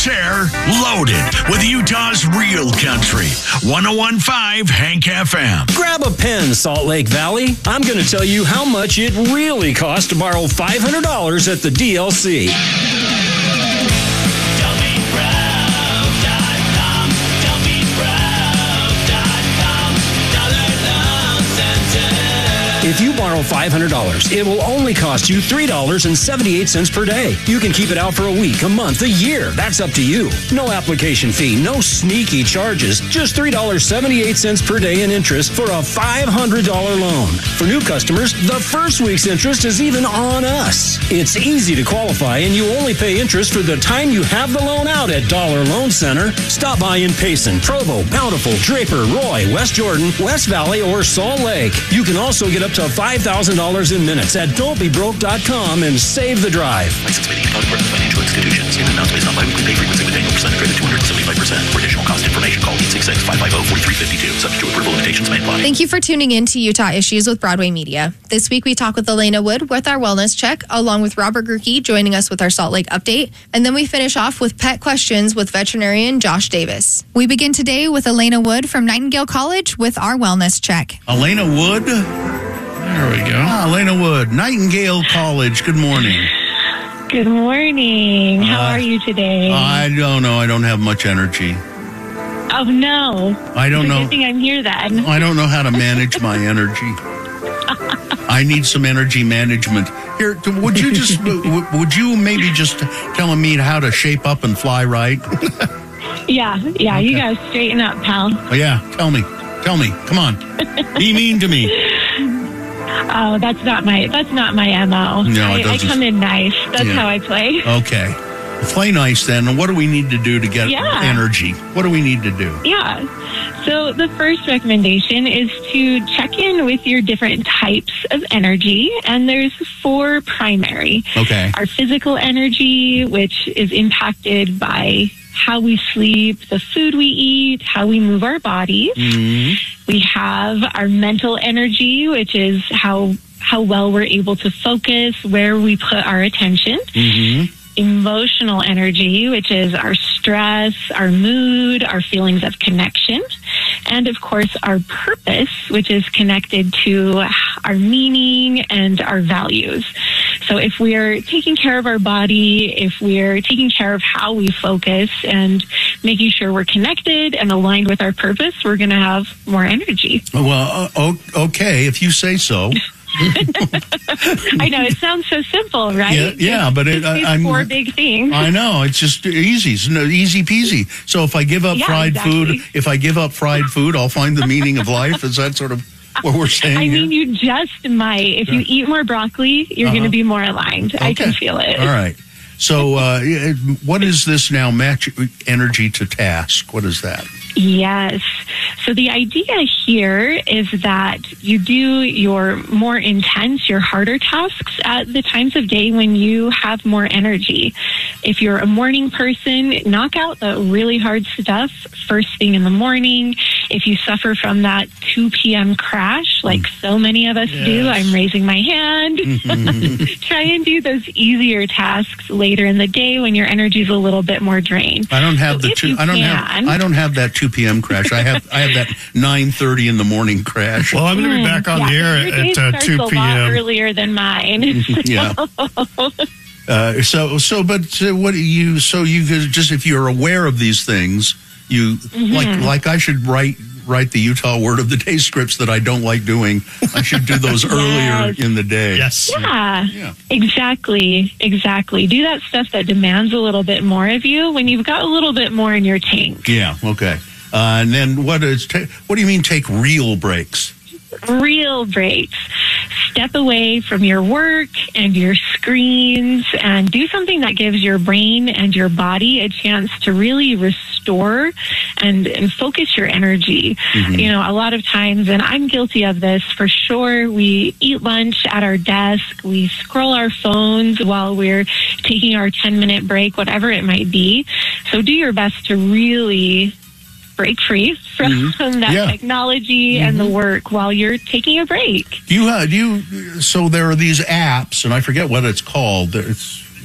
This air loaded with Utah's real country. 101.5 Hank FM. Grab a pen, Salt Lake Valley. I'm going to tell you how much it really costs to borrow $500 at the DLC. If you borrow $500, it will only cost you $3.78 per day. You can keep it out for a week, a month, a year. That's up to you. No application fee, no sneaky charges. Just $3.78 per day in interest for a $500 loan. For new customers, the first week's interest is even on us. It's easy to qualify, and you only pay interest for the time you have the loan out at Dollar Loan Center. Stop by in Payson, Provo, Bountiful, Draper, Roy, West Jordan, West Valley, or Salt Lake. You can also get up to $5,000 in minutes at don'tbebroke.com and save the drive. License by the Utah Department of Financial Institutions. Payment amounts based on biweekly pay frequency with annual percentage rate of 275%. For additional cost information, call 866-550-4352. Subject to approval, limitations may apply. Thank you for tuning in to Utah Issues with Broadway Media. This week we talk with Elena Wood with our wellness check, along with Robert Gerke joining us with our Salt Lake update. And then we finish off with pet questions with veterinarian Josh Davis. We begin today with Elena Wood from Nightingale College with our wellness check. Elena Wood? There we go. Elena Wood, Nightingale College. Good morning. Good morning. How are you today? I don't know. I don't have much energy. Oh, no. I don't know. Good thing I'm here then. I don't know how to manage my energy. I need some energy management. Here, would you maybe just tell me how to shape up and fly right? Yeah. Okay. You guys straighten up, pal. Oh, yeah. Tell me. Come on. Be mean to me. Oh, that's not my MO. No, I come in nice. That's how I play. Okay. Play nice then. And what do we need to do to get energy? What do we need to do? Yeah. So the first recommendation is to check in with your different types of energy. And there's 4 primary. Okay. Our physical energy, which is impacted by how we sleep, the food we eat, how we move our bodies. Mm-hmm. We have our mental energy, which is how well we're able to focus, where we put our attention. Mm-hmm. Emotional energy, which is our stress, our mood, our feelings of connection. And of course, our purpose, which is connected to our meaning and our values. So if we're taking care of our body, if we're taking care of how we focus and making sure we're connected and aligned with our purpose, we're going to have more energy. Well, okay, if you say so. I know, it sounds so simple, right? Yeah, but I'm 4 big things. I know, it's just easy. It's easy peasy. So if I give up fried food, I'll find the meaning of life. Is that sort of what we're saying? I mean, you just might. If you eat more broccoli, you're going to be more aligned. Okay. I can feel it. All right. So what is this now? Match energy to task. What is that? Yes. So the idea here is that you do your more intense, your harder tasks at the times of day when you have more energy. If you're a morning person, knock out the really hard stuff first thing in the morning. If you suffer from that 2 p.m. crash, like so many of us do, I'm raising my hand. Try and do those easier tasks later in the day when your energy is a little bit more drained. I don't have I don't have that 2 p.m. crash. I have that 9:30 in the morning crash. Well, I'm going to be back on the air at 2 p.m. a lot earlier than mine. Yeah. What do you? So you just, if you're aware of these things, you like I should write the Utah Word of the Day scripts that I don't like doing. I should do those earlier in the day. Yes. Yeah. Exactly. Do that stuff that demands a little bit more of you when you've got a little bit more in your tank. Yeah. Okay. And then what do you mean take real breaks? Real breaks. Step away from your work and your screens and do something that gives your brain and your body a chance to really restore and focus your energy. Mm-hmm. You know, a lot of times, and I'm guilty of this for sure, we eat lunch at our desk, we scroll our phones while we're taking our 10-minute break, whatever it might be. So do your best to really break free from that technology and the work while you're taking a break. So there are these apps, and I forget what it's called. It's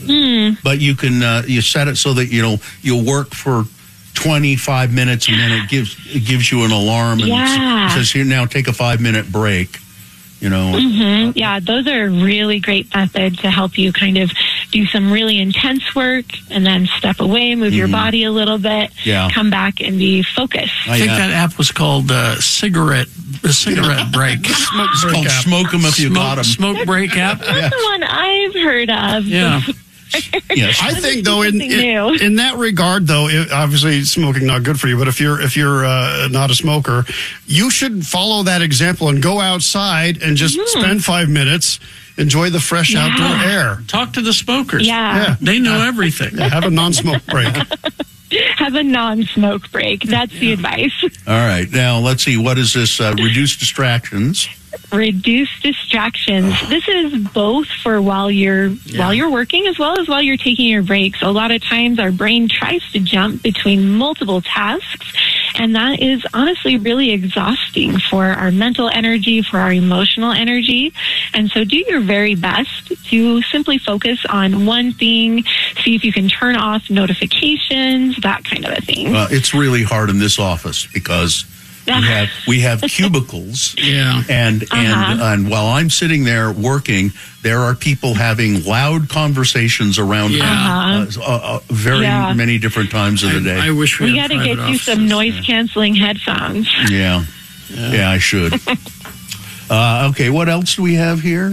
but you can you set it so that you'll work for 25 minutes, and then it gives you an alarm and says, here, now take a 5-minute break. Yeah, those are really great methods to help you kind of do some really intense work and then step away, move your body a little bit, come back and be focused. I think that app was called cigarette break. It's called Smoke 'em if you got 'em. Smoke break app. That's the one I've heard of. Yeah. Yes. I think though in that regard though, obviously smoking not good for you, but if you're not a smoker, you should follow that example and go outside and just spend 5 minutes, enjoy the fresh outdoor air. Talk to the smokers. Yeah. They know everything. Have a non-smoke break. Have a non-smoke break. That's the advice. All right. Now, let's see. What is this? Reduce distractions. Reduce distractions. This is both for while you're working as well as while you're taking your breaks. A lot of times our brain tries to jump between multiple tasks, and that is honestly really exhausting for our mental energy, for our emotional energy. And so do your very best to simply focus on one thing, see if you can turn off notifications, that kind of a thing. It's really hard in this office because we have cubicles, and while I'm sitting there working, there are people having loud conversations around very many different times of the day. I wish we got to get you some noise canceling headphones. Yeah, I should. Okay, what else do we have here?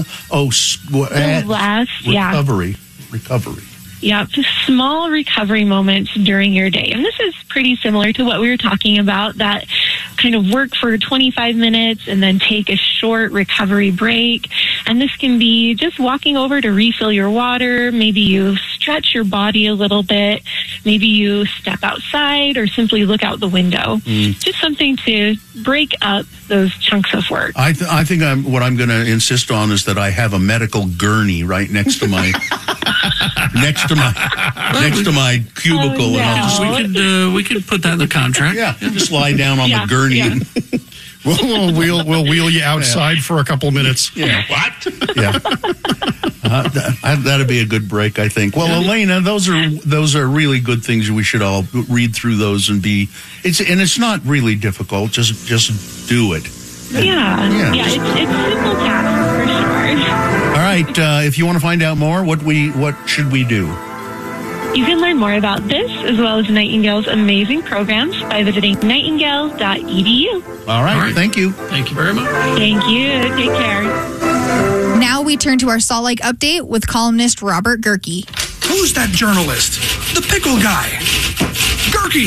Recovery. Yeah, just small recovery moments during your day. And this is pretty similar to what we were talking about, that kind of work for 25 minutes and then take a short recovery break. And this can be just walking over to refill your water. Maybe you stretch your body a little bit. Maybe you step outside or simply look out the window. Just something to break up those chunks of work. I think what I'm going to insist on is that I have a medical gurney right next to my next to my cubicle. Oh, no. And I'll just, we could put that in the contract. Yeah, just lie down on the gurney. Yeah. And we'll wheel you outside for a couple minutes. Yeah. What? Yeah. That'd be a good break, I think. Well, Elena, those are really good things. We should all read through those and it's not really difficult. Just do it. Yeah. It's simple tasks for sure. All right. If you want to find out more, what should we do? You can learn more about this as well as Nightingale's amazing programs by visiting nightingale.edu. All right. Thank you. Thank you very much. Thank you. Take care. Now we turn to our Salt Lake update with columnist Robert Gerke. Who's that journalist? The pickle guy. Gerke.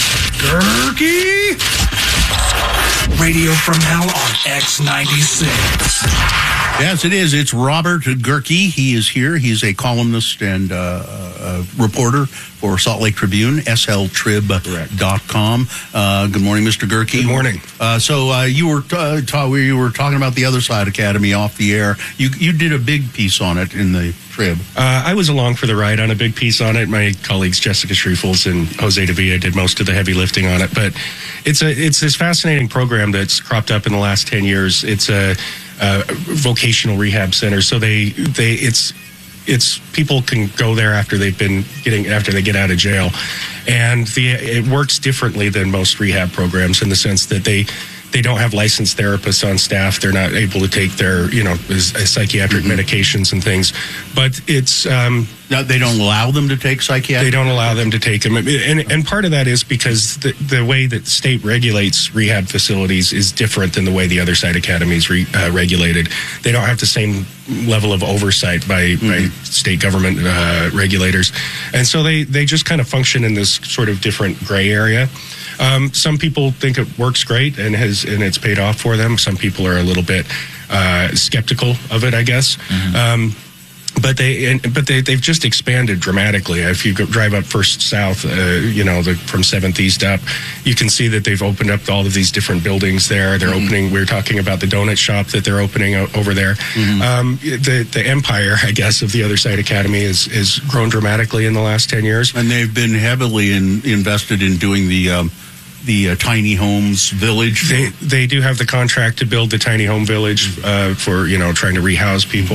Radio from Hell on X96. Yes, it is. It's Robert Gerke. He is here. He's a columnist and reporter for Salt Lake Tribune, sltrib.com. Good morning, Mr. Gerke. Good morning. So you were talking about the Other Side Academy off the air. You did a big piece on it in the Trib. I was along for the ride on a big piece on it. My colleagues Jessica Schriefels and Jose Davilla did most of the heavy lifting on it. But it's this fascinating program that's cropped up in the last 10 years. It's a vocational rehab center. So it's people can go there after they get out of jail, and it works differently than most rehab programs in the sense that they don't have licensed therapists on staff. They're not able to take their psychiatric medications and things. But it's they don't allow them to take psychiatric. They don't allow them to take them, and part of that is because the way that the state regulates rehab facilities is different than the way the Other Side Academy is regulated. They don't have the same level of oversight by state government regulators, and so they just kind of function in this sort of different gray area. Some people think it works great and it's paid off for them. Some people are a little bit skeptical of it, I guess. But they've just expanded dramatically. If you drive up First South, from 7th East up, you can see that they've opened up all of these different buildings there. They're opening. We were talking about the donut shop that they're opening over there. The empire, I guess, of the Other Side Academy is grown dramatically in the last 10 years. And they've been heavily invested in doing the tiny homes village. They do have the contract to build the tiny home village for trying to rehouse people.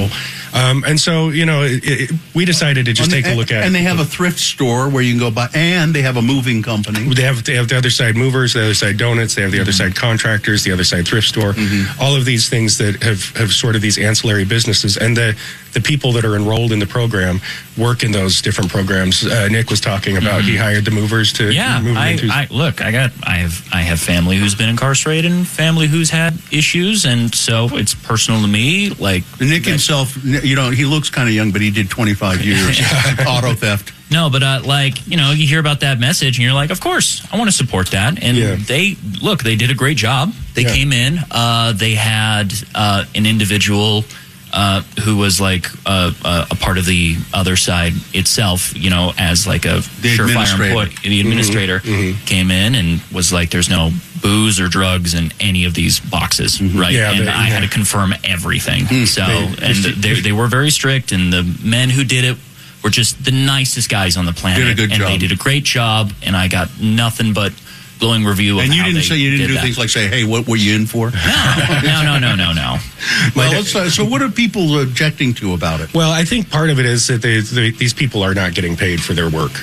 And so, we decided to just take a look at it. And they have a thrift store where you can go buy, and they have a moving company. They have the other side movers, the other side donuts, they have the other side contractors, the other side thrift store, all of these things that have sort of these ancillary businesses. And the people that are enrolled in the program work in those different programs. Nick was talking about he hired the movers to move into. I have family who's been incarcerated and family who's had issues, and so it's personal to me. Like Nick himself, he looks kind of young, but he did 25 years auto theft. No, but you hear about that message and you're like, of course, I want to support that. And they did a great job. They came in. They had an individual who was like a part of the other side itself, as like a surefire employee. The administrator came in and was like, there's no booze or drugs in any of these boxes, right? Yeah, and I had to confirm everything. They were very strict, and the men who did it were just the nicest guys on the planet. Did a good job. They did a great job, and I got nothing but glowing review of and you how didn't they say you didn't did do that. things like say, hey, what were you in for? No. Well, so what are people objecting to about it? Well, I think part of it is that these people are not getting paid for their work.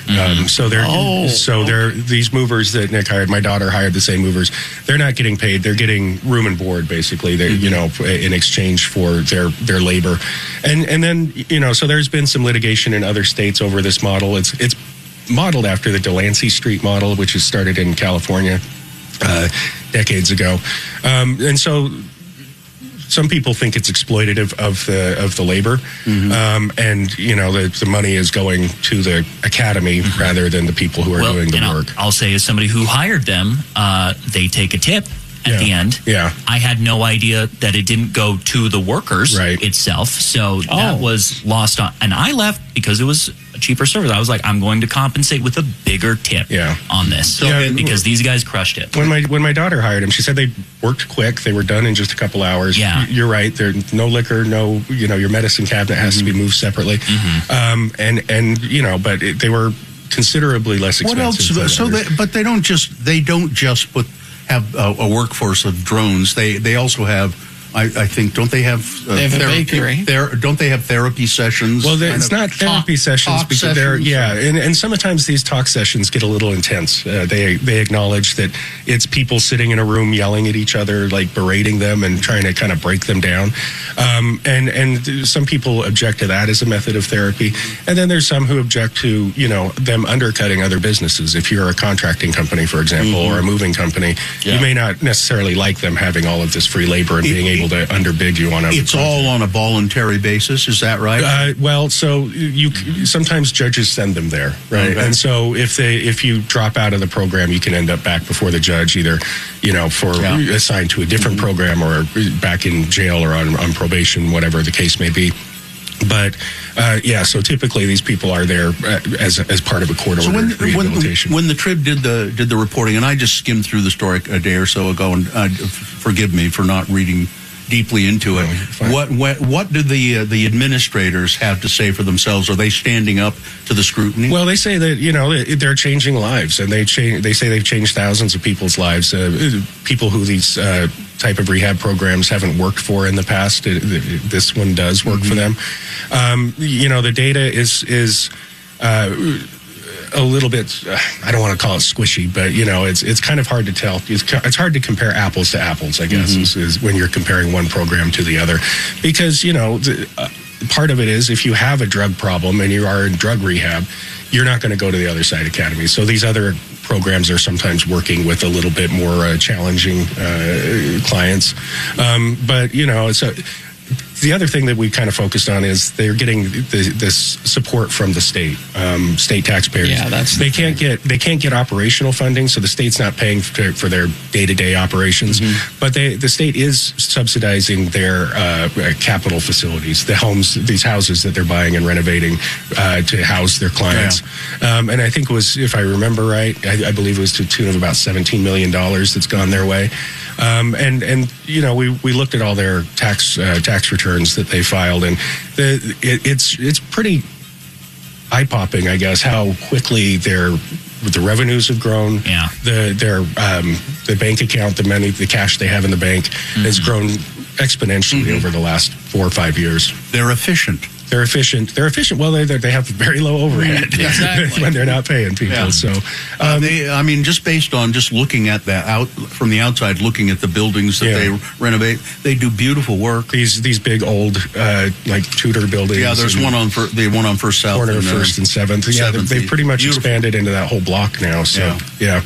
These movers that Nick hired, my daughter hired the same movers. They're not getting paid. They're getting room and board, basically. They, in exchange for their labor, and then so there's been some litigation in other states over this model. It's modeled after the Delancey Street model, which was started in California decades ago, and so some people think it's exploitative of the labor, and the money is going to the academy rather than the people who are doing the work. I'll say, as somebody who hired them, they take a tip at the end. Yeah, I had no idea that it didn't go to the workers itself, so that was lost on. And I left because it was a cheaper service. I was like, I'm going to compensate with a bigger tip on this, because these guys crushed it. When my daughter hired him, she said they worked quick. They were done in just a couple hours. Yeah, you're right. There's no liquor, no your medicine cabinet has to be moved separately, but they were considerably less expensive. What else? But they don't just have a workforce of drones. They also have. I think, don't they have they have a bakery? Don't they have therapy sessions? Well, it's not therapy sessions because they're and sometimes these talk sessions get a little intense. They acknowledge that it's people sitting in a room yelling at each other, like berating them and trying to kind of break them down. And some people object to that as a method of therapy, and then there's some who object to them undercutting other businesses. If you're a contracting company, for example, or a moving company, you may not necessarily like them having all of this free labor and being able to underbid you on a. It's all on a voluntary basis, is that right? So you sometimes judges send them there, right? Okay. And so if you drop out of the program, you can end up back before the judge, either assigned to a different program or back in jail or on probation, whatever the case may be. But so typically these people are there as part of a court order rehabilitation. When the Trib did the reporting, and I just skimmed through the story a day or so ago, and forgive me for not reading deeply into it. What do the administrators have to say for themselves? Are they standing up to the scrutiny? Well, they say that they're changing lives, and they say they've changed thousands of people's lives. People who these type of rehab programs haven't worked for in the past. This one does work for them. The data is a little bit, I don't want to call it squishy, but it's kind of hard to tell. It's hard to compare apples to apples, I guess, is when you're comparing one program to the other, because part of it is if you have a drug problem and you are in drug rehab, you're not going to go to the other side academy. So these other programs are sometimes working with a little bit more challenging clients, but the other thing that we kind of focused on is they're getting this support from the state taxpayers. Yeah, they can't get operational funding, so the state's not paying for their day-to-day operations. But the state is subsidizing their capital facilities, these houses that they're buying and renovating to house their clients. And I think it was, if I remember right, I believe it was to the tune of about $17 million that's gone their way. We looked at all their tax returns that they filed, and it's pretty eye-popping, I guess, how quickly the revenues have grown. Yeah, the bank account, the cash they have in the bank has grown exponentially over the last 4 or 5 years. They're efficient. They're efficient. Well, they have very low overhead Exactly. when they're not paying people. Yeah. So, just based on just looking at that from the outside, looking at the buildings that they renovate, they do beautiful work. These big old like Tudor buildings. Yeah, there's one on First South, corner of First and Seventh. Yeah, they've pretty much expanded into that whole block now. So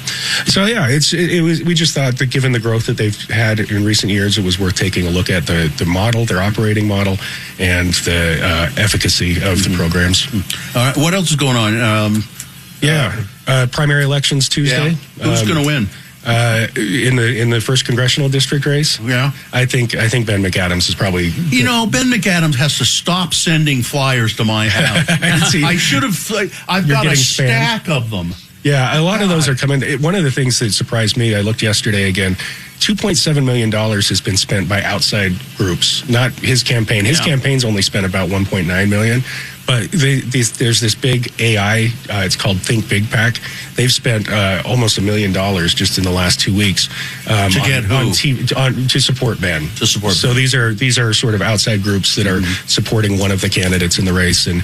we just thought that given the growth that they've had in recent years, it was worth taking a look at the model, their operating model, and the efficacy of the programs. All right, what else is going on? Primary elections Tuesday. Yeah. Who's going to win? In the first congressional district race? Yeah. I think Ben McAdams is probably... Ben McAdams has to stop sending flyers to my house. I should have... I've got a stack of them. Yeah, a lot of those are coming. One of the things that surprised me, I looked yesterday again, $2.7 million has been spent by outside groups, not his campaign. His campaign's only spent about $1.9 million. But there's this big AI, it's called Think Big PAC. They've spent almost $1 million just in the last 2 weeks to get to support Ben. To support. So these are sort of outside groups that are supporting one of the candidates in the race, and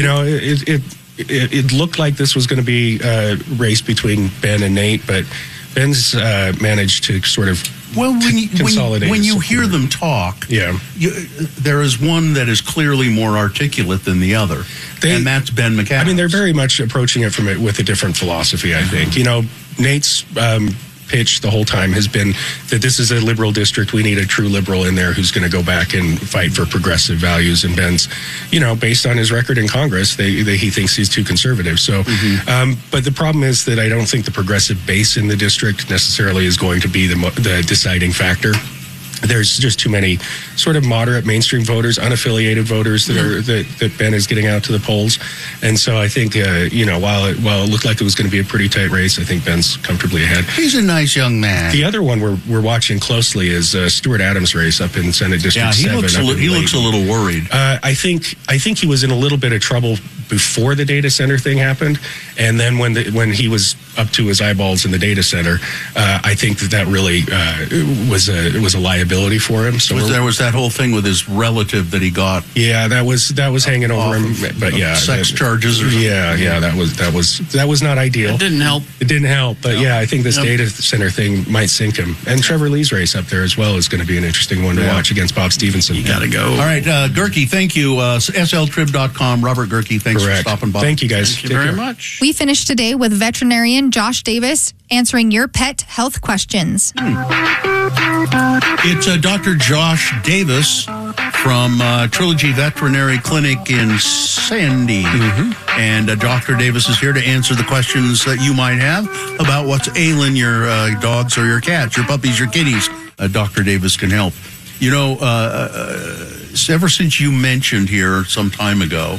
it looked like this was going to be a race between Ben and Nate, but Ben's managed to sort of consolidate. When you hear them talk, there is one that is clearly more articulate than the other, and that's Ben McAdams. I mean, they're very much approaching it with a different philosophy, I think. Nate's pitch the whole time has been that this is a liberal district. We need a true liberal in there who's going to go back and fight for progressive values. And Ben's, based on his record in Congress, he thinks he's too conservative. So, but the problem is that I don't think the progressive base in the district necessarily is going to be the deciding factor. There's just too many sort of moderate mainstream voters, unaffiliated voters that Ben is getting out to the polls, and so I think while it looked like it was going to be a pretty tight race, I think Ben's comfortably ahead. He's a nice young man. The other one we're watching closely is Stuart Adams' race up in Senate District 7. He looks a little worried. I think he was in a little bit of trouble before the data center thing happened, and then when he was up to his eyeballs in the data center, I think that really was a liability for him. So there was that whole thing with his relative that he got. Yeah, that was hanging over him. But sex charges. Or something. Yeah, that was not ideal. It didn't help. But I think this data center thing might sink him. And Trevor Lee's race up there as well is going to be an interesting one to watch against Bob Stevenson. You got to go. All right, Gerke, thank you. sltrib.com. Robert Gerke, thanks for stopping by. Thank you, guys. Thank you very much. We finished today with veterinarian Josh Davis answering your pet health questions. It's Dr. Josh Davis from Trilogy Veterinary Clinic in Sandy. And Dr. Davis is here to answer the questions that you might have about what's ailing your dogs or your cats, your puppies, your kitties. Dr. Davis can help. Ever since you mentioned here some time ago,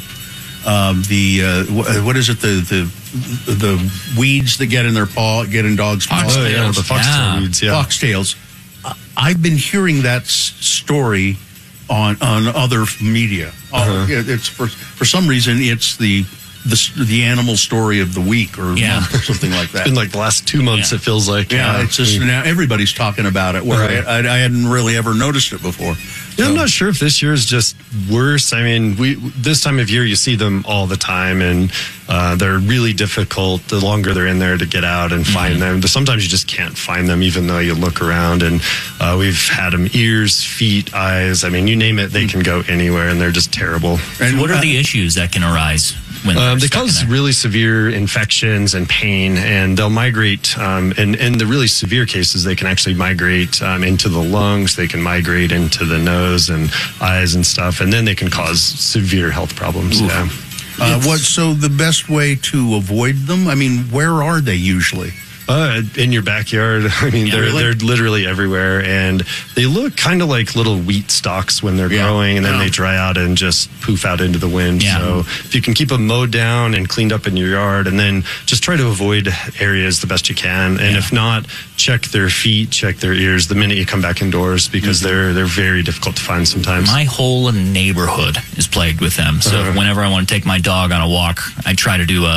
what is it, the weeds that get in their paw, get in dogs' paws? The foxtail weeds, Foxtails. I've been hearing that story on other media. It's for some reason it's the animal story of the week or month or something like that. It's been like the last 2 months, it feels like. It's just now everybody's talking about it, where I hadn't really ever noticed it before. Yeah, I'm not sure if this year is just worse. I mean, this time of year you see them all the time, and they're really difficult the longer they're in there to get out and find them. Sometimes you just can't find them, even though you look around. And we've had them ears, feet, eyes. I mean, you name it, they can go anywhere, and they're just terrible. And what are the issues that can arise? They cause really severe infections and pain, and they'll migrate. And in the really severe cases, they can actually migrate into the lungs. They can migrate into the nose and eyes and stuff, and then they can cause severe health problems. Yeah. So the best way to avoid them? I mean, where are they usually? In your backyard. I mean, they're literally everywhere, and they look kind of like little wheat stalks when they're growing, and then they dry out and just poof out into the wind. So if you can keep them mowed down and cleaned up in your yard, and then just try to avoid areas the best you can, and if not, check their feet, check their ears the minute you come back indoors, because they're very difficult to find sometimes. My whole neighborhood is plagued with them. So whenever I want to take my dog on a walk, I try to do a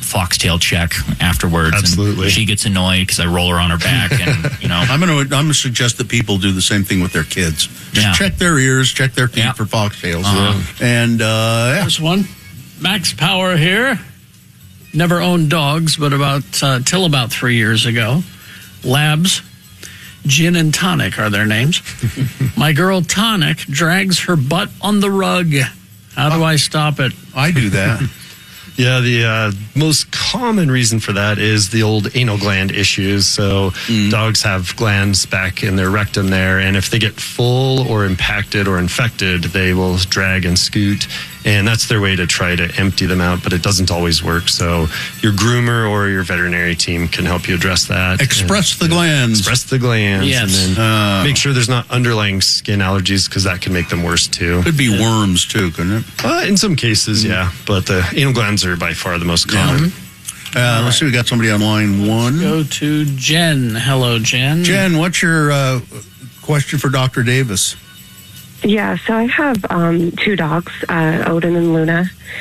foxtail check afterwards. Absolutely. And she gets annoyed because I roll her on her back, and you know. I'm gonna suggest that people do the same thing with their kids. Just check their ears, check their teeth for foxtails, and There's one. Max Power here. Never owned dogs, but till about 3 years ago. Labs, Gin and Tonic are their names. My girl Tonic drags her butt on the rug. How do I stop it? I do that. Yeah, the most common reason for that is the old anal gland issues. So dogs have glands back in their rectum there, and if they get full or impacted or infected, they will drag and scoot, and that's their way to try to empty them out, but it doesn't always work. So your groomer or your veterinary team can help you address that. Express the glands. Express the glands. Yes. And then make sure there's not underlying skin allergies, because that can make them worse too. Could be worms too, couldn't it? In some cases, yeah. But the anal glands are by far the most common. Let's see, we got somebody on line one. Go to Jen. Hello, Jen. Jen, what's your question for Dr. Davis? Yeah, so I have 2 dogs, Odin and Luna,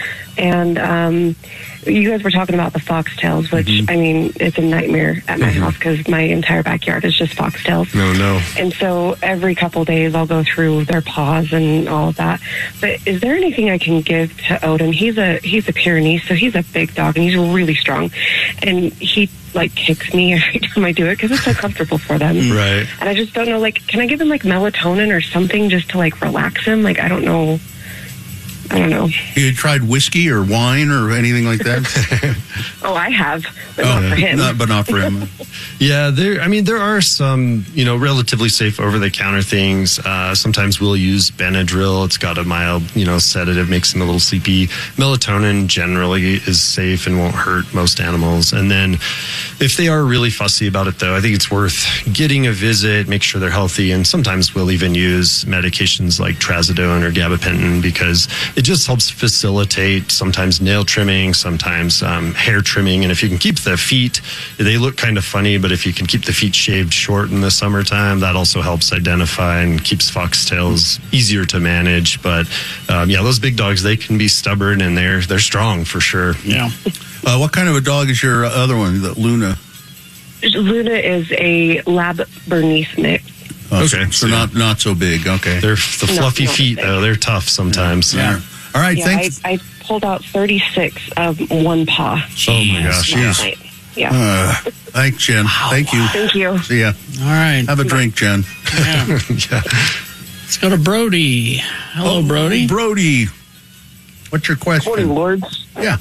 and you guys were talking about the foxtails, which, I mean, it's a nightmare at my house because my entire backyard is just foxtails. No. And so every couple days I'll go through their paws and all of that. But is there anything I can give to Odin? He's a Pyrenees, so he's a big dog, and he's really strong. And he, kicks me every time I do it because it's so comfortable for them. Right. And I just don't know, can I give him, melatonin or something just to, relax him? I don't know. You tried whiskey or wine or anything like that? Oh, I have, but not for him. But not for him. Yeah, there are some, relatively safe over-the-counter things. Sometimes we'll use Benadryl. It's got a mild, sedative, makes them a little sleepy. Melatonin generally is safe and won't hurt most animals. And then if they are really fussy about it, though, I think it's worth getting a visit, make sure they're healthy. And sometimes we'll even use medications like trazodone or gabapentin, because it just helps facilitate sometimes nail trimming, sometimes hair trimming. And if you can keep the feet, they look kind of funny, but if you can keep the feet shaved short in the summertime, that also helps identify and keeps foxtails easier to manage. But those big dogs, they can be stubborn, and they're strong for sure. Yeah. What kind of a dog is your other one, the Luna? Luna is a Lab Bernese mix. Okay, so not so big. Okay, they're the fluffy feet though. They're tough sometimes. Yeah. All right. Thanks. I pulled out 36 of one paw. Oh my gosh! Yeah. Thanks, Jen. Thank you. Thank you. See ya. All right. Have a drink, Jen. Yeah. Let's go to Brody. Hello, Brody. Brody. What's your question? Morning, Lords. Yeah.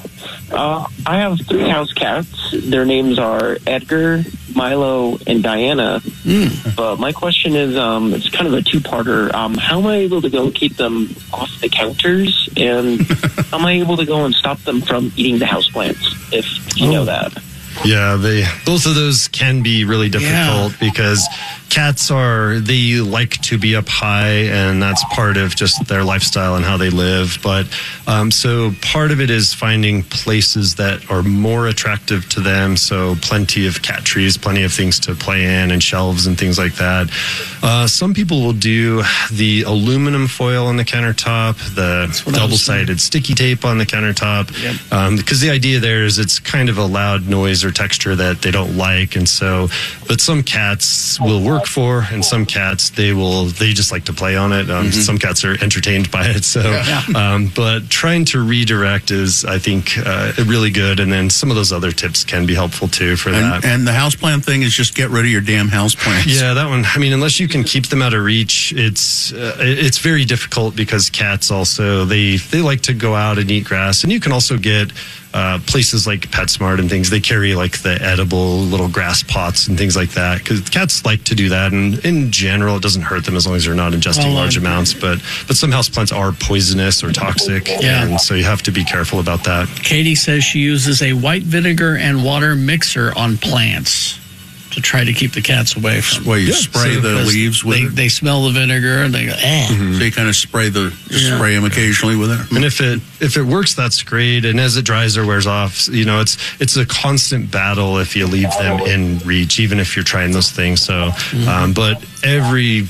I have 3 house cats. Their names are Edgar, Milo, and Diana. But my question is, it's kind of a 2-parter. How am I able to go keep them off the counters? And how am I able to go and stop them from eating the houseplants, if you know that? Yeah, both of those can be really difficult because cats they like to be up high, and that's part of just their lifestyle and how they live. But so part of it is finding places that are more attractive to them. So plenty of cat trees, plenty of things to play in, and shelves and things like that. Some people will do the aluminum foil on the countertop, the double-sided sticky tape on the countertop, because the idea there is it's kind of a loud noise or texture that they don't like. And so, but some cats will work for, and some cats they just like to play on it. Some cats are entertained by it. So but trying to redirect is, I think, really good. And then some of those other tips can be helpful too for that. And the houseplant thing is just get rid of your damn houseplants. Yeah, that one. I mean, unless you can keep them out of reach, it's very difficult because cats also they like to go out and eat grass, and you can also get places like PetSmart and things. They carry like the edible little grass pots and things like that, because cats like to do that, and in general it doesn't hurt them as long as they're not ingesting large amounts, but some houseplants are poisonous or toxic, and so you have to be careful about that. Katie says she uses a white vinegar and water mixer on plants to try to keep the cats away from. Well, you spray the leaves with it. They smell the vinegar and they go, So you kind of spray them occasionally with it. And if it works, that's great. And as it dries or wears off, it's a constant battle if you leave them in reach, even if you're trying those things. So, but every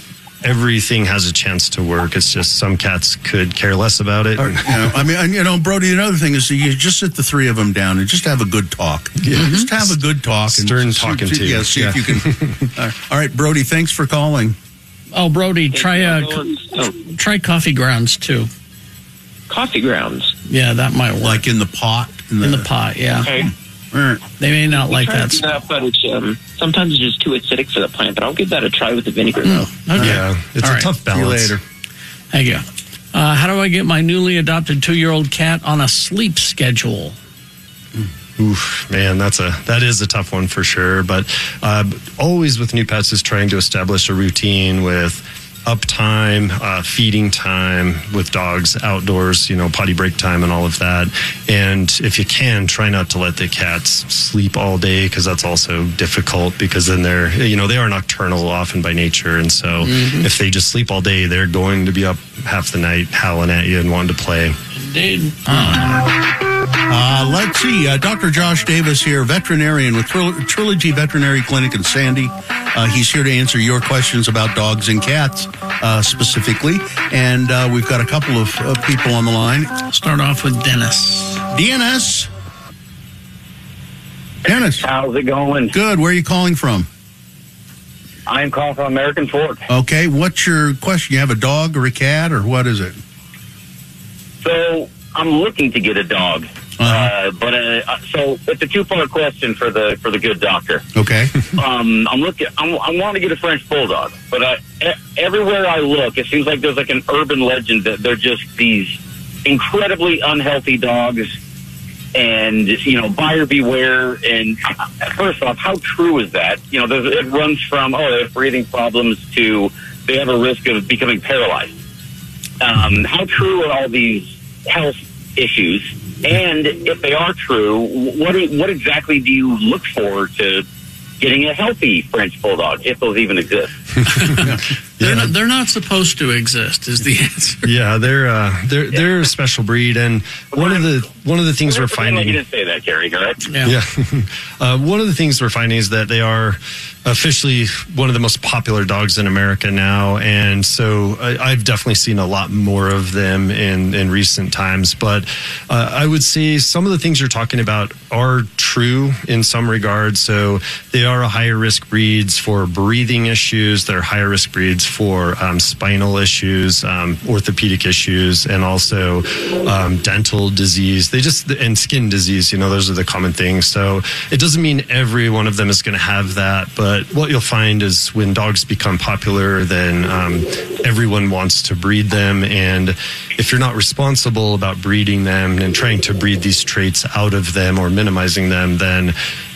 everything has a chance to work. It's just some cats could care less about it. I mean, Brody, another thing is you just sit the three of them down and just have a good talk. Yeah. Just have a good talk. Stern talking to you. Yeah, see if you can. All right, Brody, thanks for calling. Oh, Brody, try coffee grounds, too. Coffee grounds? Yeah, that might work. Like in the pot? In the pot, yeah. Okay. They may not like that. But it's, sometimes it's just too acidic for the plant, but I'll give that a try with the vinegar, though. Okay. Yeah, it's a tough balance. See you later. Thank you. How do I get my newly adopted 2-year-old cat on a sleep schedule? Oof, man, that is a tough one for sure. But always with new pets is trying to establish a routine with uptime, feeding time with dogs, outdoors, potty break time and all of that. And if you can, try not to let the cats sleep all day, because that's also difficult, because then they are nocturnal often by nature. And so if they just sleep all day, they're going to be up half the night howling at you and wanting to play. Indeed. Let's see. Dr. Josh Davis here, veterinarian with Trilogy Veterinary Clinic in Sandy. He's here to answer your questions about dogs and cats specifically. And we've got a couple of people on the line. Start off with Dennis. Dennis. How's it going? Good. Where are you calling from? I'm calling from American Fork. Okay. What's your question? You have a dog or a cat, or what is it? So I'm looking to get a dog. So it's a two-part question for the good doctor. Okay. I want to get a French bulldog, but everywhere I look, it seems like there's like an urban legend that they're just these incredibly unhealthy dogs, and buyer beware. And first off, how true is that? It runs from they have breathing problems to they have a risk of becoming paralyzed. How true are all these health issues? And if they are true, what exactly do you look for to getting a healthy French bulldog, if those even exist? They're not supposed to exist, is the answer. Yeah, they're a special breed, and one of the things we're finding. You didn't say that, Gary. Correct? Yeah. One of the things we're finding is that they are officially one of the most popular dogs in America now, and so I've definitely seen a lot more of them in recent times. But I would say some of the things you're talking about are true in some regards. So they are a higher risk breeds for breathing issues. They're higher risk breeds for spinal issues, orthopedic issues, and also dental disease. And skin disease. Those are the common things. So it doesn't mean every one of them is going to have that, but what you'll find is when dogs become popular, then everyone wants to breed them. And if you're not responsible about breeding them and trying to breed these traits out of them or minimizing them, then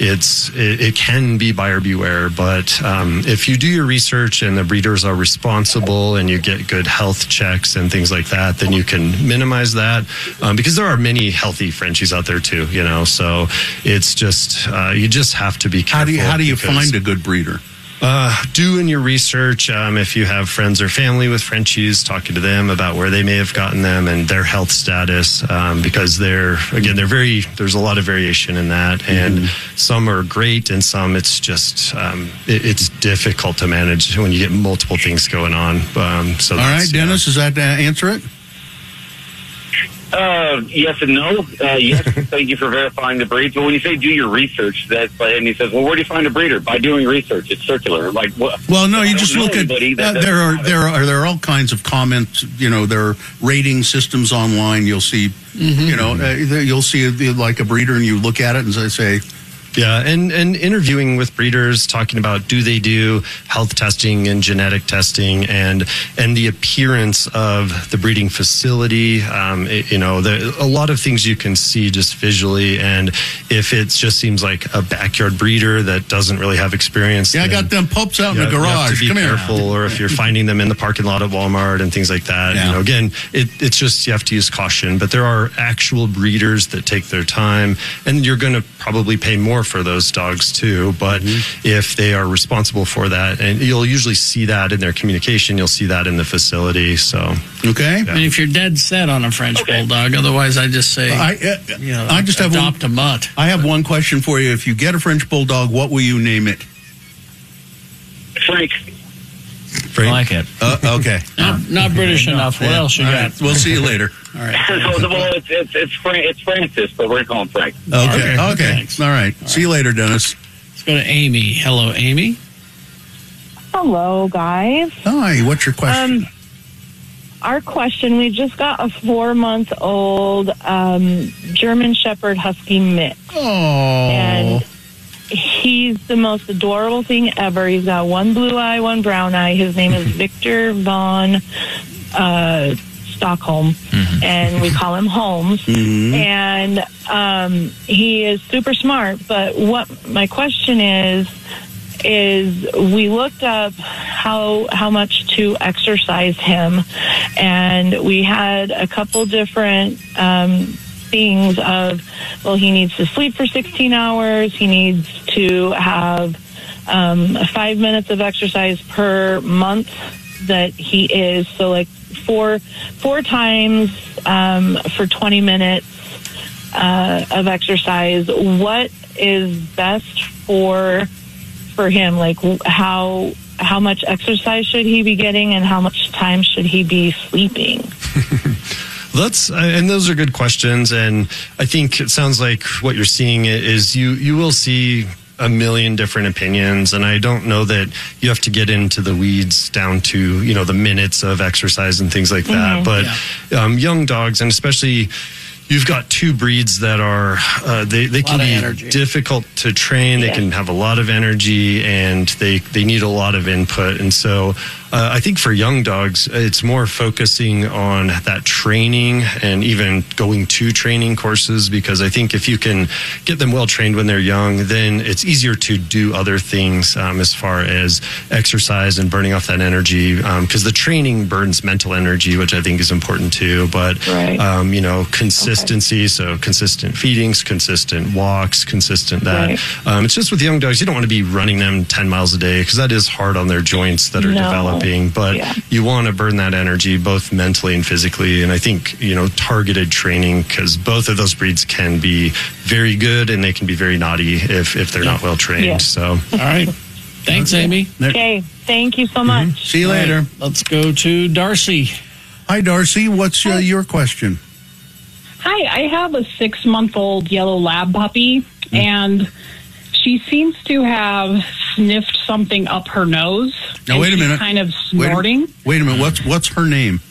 it can be buyer beware. But if you do your research and the breeders are responsible and you get good health checks and things like that, then you can minimize that, because there are many healthy Frenchies out there too. So it's just you just have to be careful. How do you find a good breeder? Doing your research. If you have friends or family with Frenchies, talking to them about where they may have gotten them and their health status, because there's a lot of variation in that, and some are great and some it's just it's difficult to manage when you get multiple things going on. All right, Dennis, does that answer it? Yes and no. Yes, thank you for verifying the breeds. But when you say do your research, and he says, well, where do you find a breeder? By doing research. It's circular. Like what? Well, no, you just look at there are all kinds of comments. There are rating systems online. You'll see, you'll see like a breeder, and you look at it and say. Yeah, and interviewing with breeders, talking about do they do health testing and genetic testing, and the appearance of the breeding facility. A lot of things you can see just visually, and if it just seems like a backyard breeder that doesn't really have experience. Yeah, I got them pups out in the garage. You have to be careful, or if you're finding them in the parking lot at Walmart and things like that. Yeah. Again, it's just you have to use caution. But there are actual breeders that take their time, and you're going to probably pay more for those dogs too, but if they are responsible for that, and you'll usually see that in their communication, you'll see that in the facility. So okay, and if you're dead set on a French bulldog, otherwise I just say I just adopt a mutt. I have one question for you. If you get a French bulldog, what will you name it? Frank. I like it. Okay. Not British enough. What else you All got? right. We'll see you later. All right. Well, it's Francis, but we're going to call him Frank. Okay. Thanks. All right. See you later, Dennis. Let's go to Amy. Hello, Amy. Hello, guys. Hi. What's your question? Our question, we just got a 4-month-old German Shepherd Husky mix. Oh. And he's the most adorable thing ever. He's got one blue eye, one brown eye. His name is Victor von Stockholm, and we call him Holmes. And he is super smart. But what my question is we looked up how much to exercise him, and we had a couple different things of, well, he needs to sleep for 16 hours, he needs to have 5 minutes of exercise per month that he is, so like four times for 20 minutes of exercise. What is best for him? Like how much exercise should he be getting, and how much time should he be sleeping? And those are good questions. And I think it sounds like what you're seeing is you will see a million different opinions. And I don't know that you have to get into the weeds down to, the minutes of exercise and things like that. But young dogs, and especially you've got two breeds that are, they can be difficult to train. They can have a lot of energy, and they need a lot of input. And so I think for young dogs, it's more focusing on that training and even going to training courses, because I think if you can get them well trained when they're young, then it's easier to do other things as far as exercise and burning off that energy, because the training burns mental energy, which I think is important too. But, consistency, so consistent feedings, consistent walks, consistent that. It's just with young dogs, you don't want to be running them 10 miles a day, because that is hard on their joints that are developing. But you want to burn that energy both mentally and physically. And I think, targeted training, because both of those breeds can be very good and they can be very naughty if they're not well trained. So, all right. Thanks, Amy. Okay. Thank you so much. See you later. Let's go to Darcy. Hi, Darcy. What's your question? Hi, I have a 6-month-old yellow lab puppy, and she seems to have sniffed something up her nose. Now, wait a minute. Kind of snorting. Wait a minute. What's her name?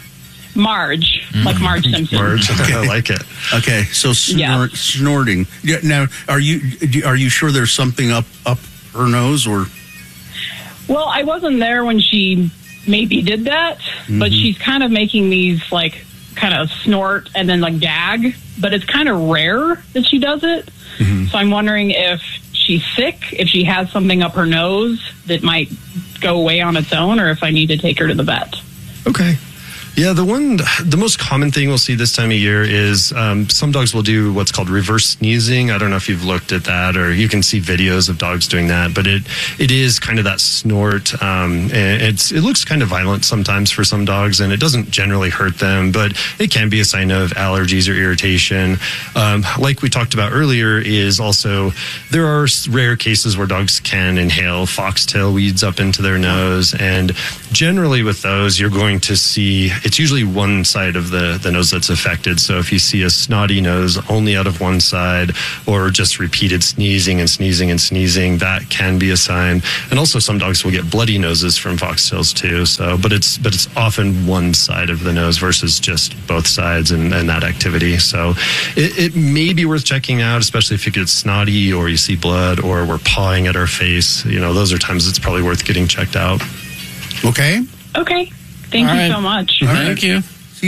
Marge, like Marge Simpson. Marge, I like it. Okay, so snorting. Yeah. Now, are you sure there's something up her nose, or? Well, I wasn't there when she maybe did that, but she's kind of making these kind of snort and then gag, but it's kind of rare that she does it. So I'm wondering if she's sick, if she has something up her nose that might go away on its own, or if I need to take her to the vet. Okay. Yeah, the most common thing we'll see this time of year is some dogs will do what's called reverse sneezing. I don't know if you've looked at that, or you can see videos of dogs doing that, but it is kind of that snort. And it looks kind of violent sometimes for some dogs, and it doesn't generally hurt them, but it can be a sign of allergies or irritation. Like we talked about earlier, is also there are rare cases where dogs can inhale foxtail weeds up into their nose, and generally with those, you're going to see it's usually one side of the nose that's affected. So if you see a snotty nose only out of one side, or just repeated sneezing and sneezing and sneezing, that can be a sign. And also some dogs will get bloody noses from foxtails too. So, but it's often one side of the nose versus just both sides and that activity. So it may be worth checking out, especially if it gets snotty or you see blood or we're pawing at our face. Those are times it's probably worth getting checked out. Okay. Okay. Thank you so much. Thank you.